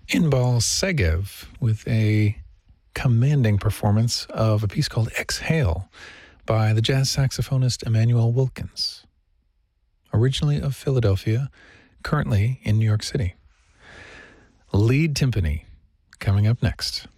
Inbal Segev with a commanding performance of a piece called Exhale by the jazz saxophonist Emmanuel Wilkins, originally of Philadelphia, currently in New York City. Lead timpani coming up next.